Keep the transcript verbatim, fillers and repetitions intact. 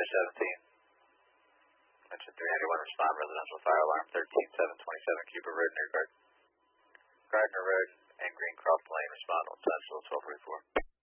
seventeen. Mention three ninety-one, respond, residential fire alarm, thirteen seven twenty-seven, Cuba Road, near Gard Gardner Road, and Greencroft Lane, respond, residential twelve forty-four.